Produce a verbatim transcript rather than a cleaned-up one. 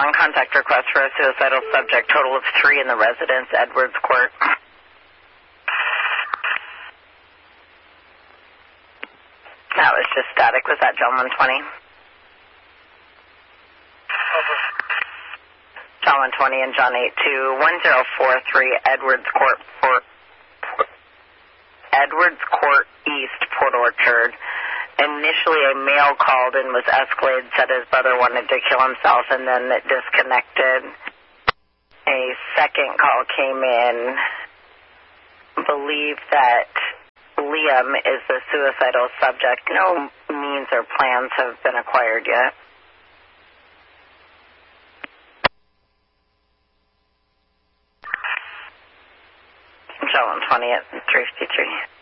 non-contact request for a suicidal subject, total of three in the residence, Edwards Court. That was just static. Was that John one twenty? John one twenty and John eight two, one zero four three Edwards Court, Port, Edwards Court East, Port Orchard. Initially, a male called and was escalated, said his brother wanted to kill himself, and then it disconnected. A second call came in, believed that Liam is the suicidal subject. No means or plans have been acquired yet. John one twenty at three fifty-three.